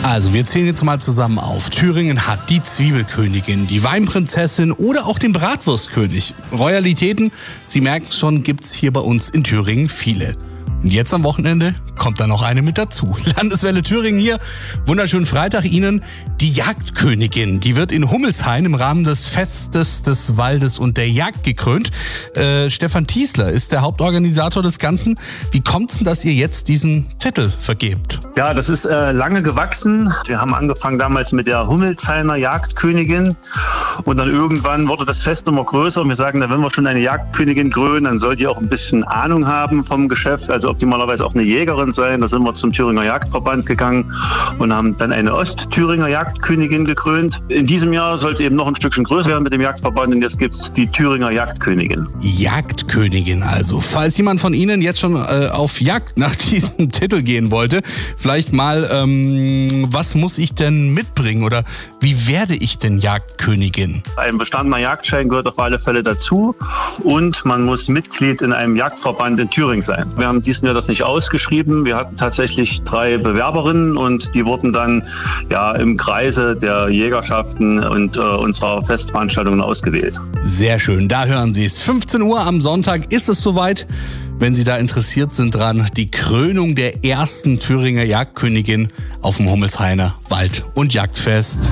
Also, wir zählen jetzt mal zusammen auf. Thüringen hat die Zwiebelkönigin, die Weinprinzessin oder auch den Bratwurstkönig. Royalitäten, Sie merken schon, gibt's hier bei uns in Thüringen viele. Und jetzt am Wochenende kommt da noch eine mit dazu. Landeswelle Thüringen hier. Wunderschönen Freitag Ihnen. Die Jagdkönigin, die wird in Hummelshain im Rahmen des Festes des Waldes und der Jagd gekrönt. Stefan Tiesler ist der Hauptorganisator des Ganzen. Wie kommt's denn, dass ihr jetzt diesen Titel vergebt? Ja, das ist lange gewachsen. Wir haben angefangen damals mit der Hummelshainer Jagdkönigin. Und dann irgendwann wurde das Fest immer größer. Und wir sagen, wenn wir schon eine Jagdkönigin krönen, dann soll die auch ein bisschen Ahnung haben vom Geschäft. Also optimalerweise auch eine Jägerin sein. Da sind wir zum Thüringer Jagdverband gegangen und haben dann eine Ostthüringer Jagdkönigin gekrönt. In diesem Jahr soll es eben noch ein Stückchen größer werden mit dem Jagdverband. Und jetzt gibt es die Thüringer Jagdkönigin. Jagdkönigin also. Falls jemand von Ihnen jetzt schon auf Jagd nach diesem Titel gehen wollte, vielleicht mal, was muss ich denn mitbringen oder wie werde ich denn Jagdkönigin? Ein bestandener Jagdschein gehört auf alle Fälle dazu und man muss Mitglied in einem Jagdverband in Thüringen sein. Wir haben diesen Jahr das nicht ausgeschrieben. Wir hatten tatsächlich 3 Bewerberinnen und die wurden dann im Kreise der Jägerschaften und unserer Festveranstaltungen ausgewählt. Sehr schön, da hören Sie es. 15 Uhr am Sonntag ist es soweit. Wenn Sie da interessiert sind dran, die Krönung der ersten Thüringer Jagdkönigin auf dem Hummelshainer Wald- und Jagdfest.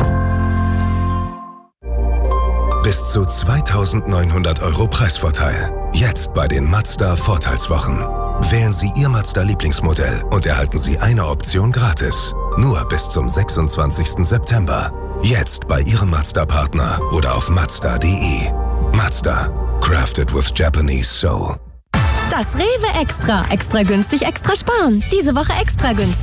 Bis zu 2.900 € Preisvorteil. Jetzt bei den Mazda Vorteilswochen. Wählen Sie Ihr Mazda-Lieblingsmodell und erhalten Sie eine Option gratis. Nur bis zum 26. September. Jetzt bei Ihrem Mazda-Partner oder auf Mazda.de. Mazda. Crafted with Japanese Soul. Das Rewe Extra. Extra günstig, extra sparen. Diese Woche extra günstig.